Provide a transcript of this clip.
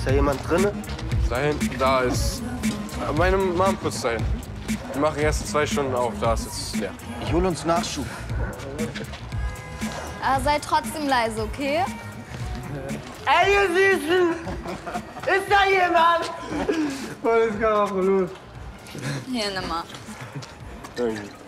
da jemand drin? Da hinten, da ist... Meine Mom putzt da hin. Wir machen erst in 2 Stunden auf, da ist es leer. Ich hol uns Nachschub. Aber seid trotzdem leise, okay? Ey, ihr Süßen! Ist da jemand? Was ist gerade los? Hier, nimm mal. Irgendwie.